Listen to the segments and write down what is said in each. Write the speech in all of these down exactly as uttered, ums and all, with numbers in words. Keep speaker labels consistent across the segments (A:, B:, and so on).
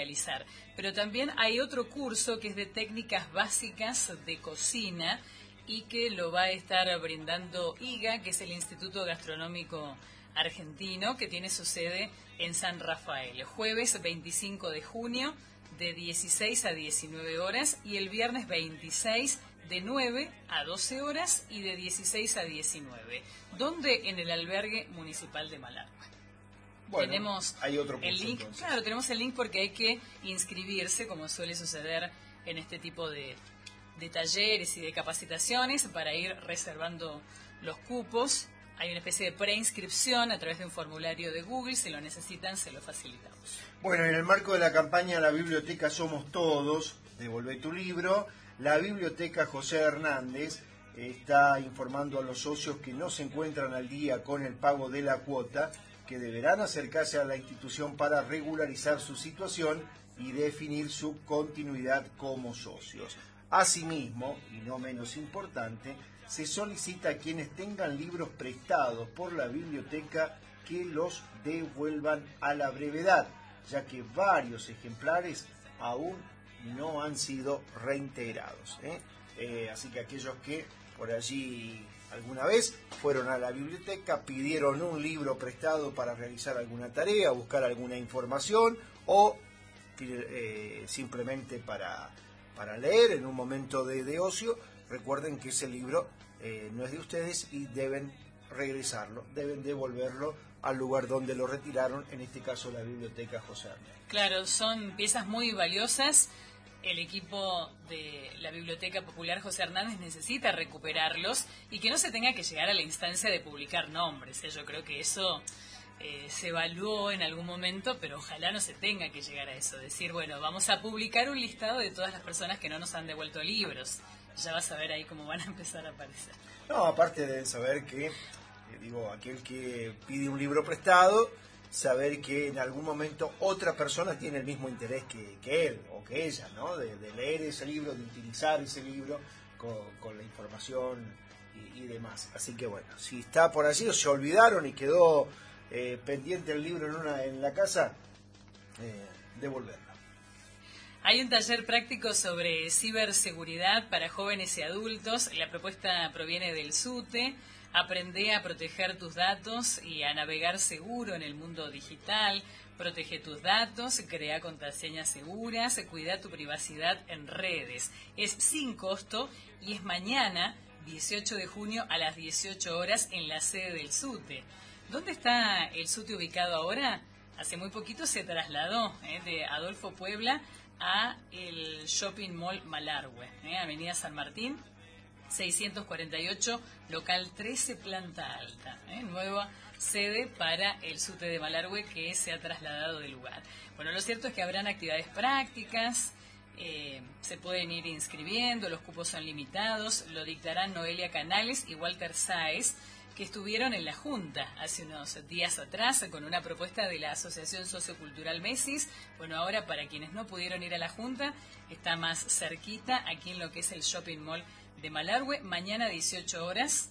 A: realizar. Pero también hay otro curso que es de técnicas básicas de cocina y que lo va a estar brindando I G A, que es el Instituto Gastronómico Argentino, que tiene su sede en San Rafael. Jueves veinticinco de junio de dieciséis a diecinueve horas y el viernes veintiséis de nueve a doce horas y de dieciséis a diecinueve. ¿Dónde? En el albergue municipal de Malargüe.
B: Bueno,
A: tenemos
B: hay otro curso,
A: el link,
B: entonces.
A: claro, tenemos el link porque hay que inscribirse, como suele suceder en este tipo de, de talleres y de capacitaciones, para ir reservando los cupos. Hay una especie de preinscripción a través de un formulario de Google. Si lo necesitan, se lo facilitamos.
B: Bueno, en el marco de la campaña La Biblioteca Somos Todos, Devolvé tu libro, la Biblioteca José Hernández está informando a los socios que no se encuentran al día con el pago de la cuota, que deberán acercarse a la institución para regularizar su situación y definir su continuidad como socios. Asimismo, y no menos importante, se solicita a quienes tengan libros prestados por la biblioteca que los devuelvan a la brevedad, ya que varios ejemplares aún no han sido reintegrados. ¿eh? Eh, así que aquellos que por allí alguna vez fueron a la biblioteca, pidieron un libro prestado para realizar alguna tarea, buscar alguna información o eh, simplemente para, para leer en un momento de, de ocio, recuerden que ese libro eh, no es de ustedes y deben regresarlo, deben devolverlo al lugar donde lo retiraron, en este caso la Biblioteca José Hernández.
A: Claro, son piezas muy valiosas. El equipo de la Biblioteca Popular José Hernández necesita recuperarlos y que no se tenga que llegar a la instancia de publicar nombres. ¿eh? Yo creo que eso eh, se evaluó en algún momento, pero ojalá no se tenga que llegar a eso. Decir, bueno, vamos a publicar un listado de todas las personas que no nos han devuelto libros. Ya vas a ver ahí cómo van a empezar a aparecer.
B: No, aparte deben saber que, eh, digo, aquel que pide un libro prestado, saber que en algún momento otra persona tiene el mismo interés que, que él o que ella, ¿no? De, de leer ese libro, de utilizar ese libro con, con la información y, y demás. Así que bueno, si está por allí o se olvidaron y quedó eh, pendiente el libro en, una, en la casa, eh, devolverlo.
A: Hay un taller práctico sobre ciberseguridad para jóvenes y adultos. La propuesta proviene del SUTE. Aprende a proteger tus datos y a navegar seguro en el mundo digital. Protege tus datos, crea contraseñas seguras, cuida tu privacidad en redes. Es sin costo y es mañana, dieciocho de junio, a las dieciocho horas, en la sede del SUTE. ¿Dónde está el SUTE ubicado ahora? Hace muy poquito se trasladó eh, de Adolfo Puebla a el Shopping Mall Malargüe, eh, Avenida San Martín, seiscientos cuarenta y ocho, local trece, planta alta. ¿eh? Nueva sede para el SUTE de Malargüe, que se ha trasladado del lugar. Bueno, lo cierto es que habrán actividades prácticas, eh, se pueden ir inscribiendo, los cupos son limitados, lo dictarán Noelia Canales y Walter Sáez, que estuvieron en la Junta hace unos días atrás con una propuesta de la Asociación Sociocultural Mesis. Bueno, ahora para quienes no pudieron ir a la Junta, está más cerquita, aquí en lo que es el Shopping Mall de Malargüe, mañana dieciocho horas,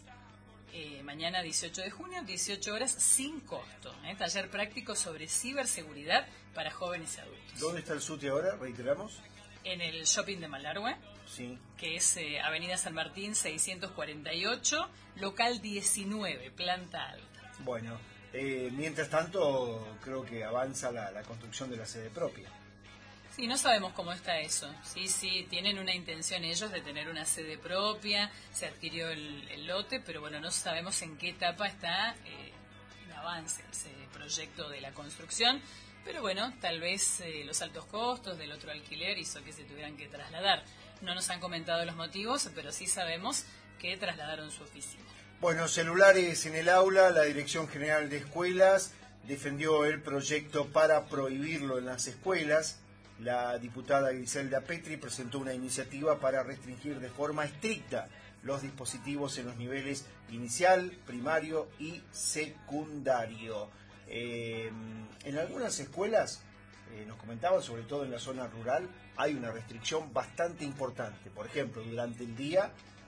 A: eh, mañana dieciocho de junio, dieciocho horas, sin costo. ¿eh? Taller práctico sobre ciberseguridad para jóvenes y adultos.
B: ¿Dónde está el SUTE ahora? Reiteramos.
A: En el Shopping de Malargüe,
B: sí.
A: que es eh, Avenida San Martín seiscientos cuarenta y ocho, local diecinueve, planta alta.
B: Bueno, eh, mientras tanto creo que avanza la, la construcción de la sede propia.
A: Sí, no sabemos cómo está eso. Sí, sí, tienen una intención ellos de tener una sede propia, se adquirió el, el lote, pero bueno, no sabemos en qué etapa está eh, el avance, ese proyecto de la construcción. Pero bueno, tal vez eh, los altos costos del otro alquiler hizo que se tuvieran que trasladar. No nos han comentado los motivos, pero sí sabemos que trasladaron su oficina.
B: Bueno, celulares en el aula, la Dirección General de Escuelas defendió el proyecto para prohibirlo en las escuelas. La diputada Griselda Petri presentó una iniciativa para restringir de forma estricta los dispositivos en los niveles inicial, primario y secundario. Eh, en algunas escuelas, eh, nos comentaban, sobre todo en la zona rural, hay una restricción bastante importante. Por ejemplo, durante el día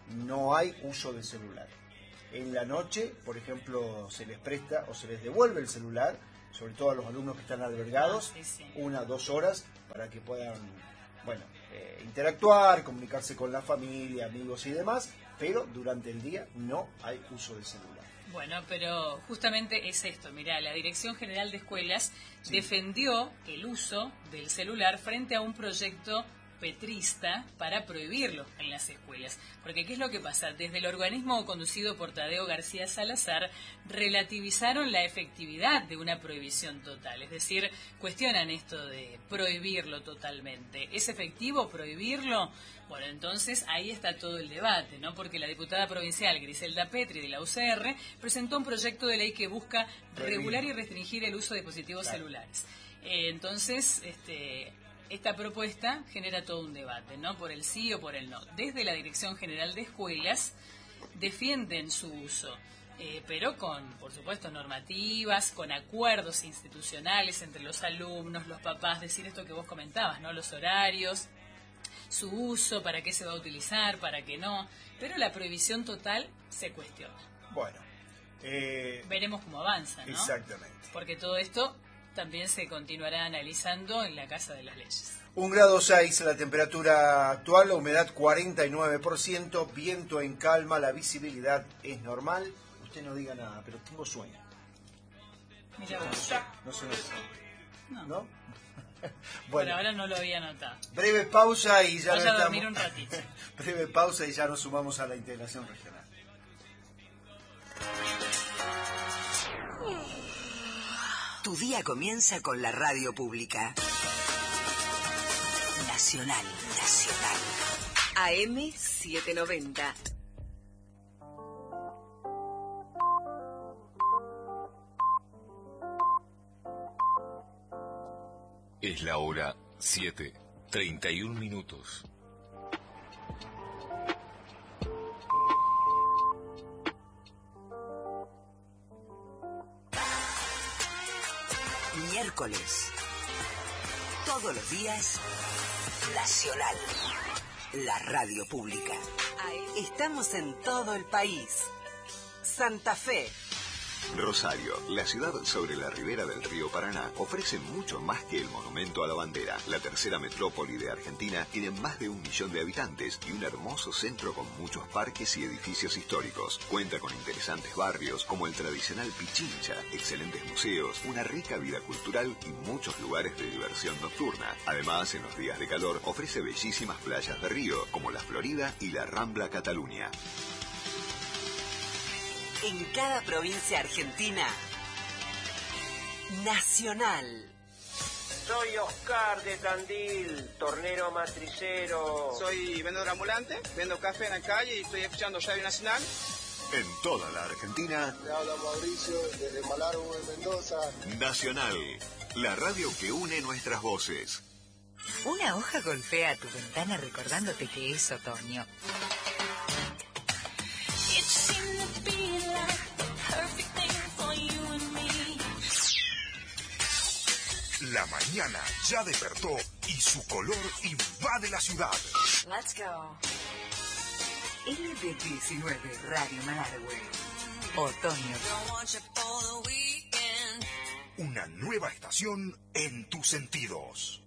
B: no hay uso de celular. En la noche, por ejemplo, se les presta o se les devuelve el celular sobre todo a los alumnos que están albergados,
A: ah, sí, sí.
B: una, dos horas para que puedan, bueno, eh, interactuar, comunicarse con la familia, amigos y demás, pero durante el día no hay uso de celular.
A: Bueno, pero justamente es esto, mirá, la Dirección General de Escuelas sí. defendió el uso del celular frente a un proyecto petrista para prohibirlo en las escuelas. Porque ¿qué es lo que pasa? Desde el organismo conducido por Tadeo García Salazar relativizaron la efectividad de una prohibición total. Es decir, cuestionan esto de prohibirlo totalmente. ¿Es efectivo prohibirlo? Bueno, entonces ahí está todo el debate, ¿no? Porque la diputada provincial Griselda Petri de la U C R presentó un proyecto de ley que busca regular y restringir el uso de dispositivos claro. celulares. Eh, entonces, este... esta propuesta genera todo un debate, ¿no? Por el sí o por el no. Desde la Dirección General de Escuelas defienden su uso, eh, pero con, por supuesto, normativas, con acuerdos institucionales entre los alumnos, los papás, decir esto que vos comentabas, ¿no? Los horarios, su uso, para qué se va a utilizar, para qué no, pero la prohibición total se cuestiona.
B: Bueno. Eh,
A: Veremos cómo avanza, ¿no?
B: Exactamente.
A: Porque todo esto también se continuará analizando en la Casa de las Leyes.
B: Un grado seis la temperatura actual, la humedad cuarenta y nueve por ciento, viento en calma, la visibilidad es normal. Usted no diga nada, pero tengo sueño.
A: Mira vos.
B: No se nos...
A: No.
B: ¿No?
A: Bueno, por ahora no lo había notado.
B: Breve pausa y ya
A: Vaya
B: no
A: a dormir
B: estamos...
A: un ratito.
B: Breve pausa y ya nos sumamos a la integración regional.
C: Tu día comienza con la radio pública. Nacional, Nacional. A M setecientos noventa.
D: Es la hora siete, treinta y un minutos.
C: Miércoles. Todos los días, Nacional. La radio pública. Estamos en todo el país. Santa Fe.
E: Rosario, la ciudad sobre la ribera del río Paraná, ofrece mucho más que el monumento a la bandera. La tercera metrópoli de Argentina tiene más de un millón de habitantes y un hermoso centro con muchos parques y edificios históricos. Cuenta con interesantes barrios como el tradicional Pichincha, excelentes museos, una rica vida cultural y muchos lugares de diversión nocturna. Además, en los días de calor, ofrece bellísimas playas de río como la Florida y la Rambla Cataluña.
C: En cada provincia argentina, Nacional.
F: Soy Oscar de Tandil, tornero matricero.
G: Soy vendedor ambulante, vendo café en la calle y estoy escuchando Radio Nacional.
E: En toda la Argentina,
H: le habla Mauricio desde Malargüe, Mendoza.
E: Nacional, la radio que une nuestras voces.
I: Una hoja golpea a tu ventana recordándote que es otoño.
J: La mañana ya despertó y su color invade la ciudad.
I: Let's go. L D diecinueve, Radio Malargüe. Otoño.
J: Una nueva estación en tus sentidos.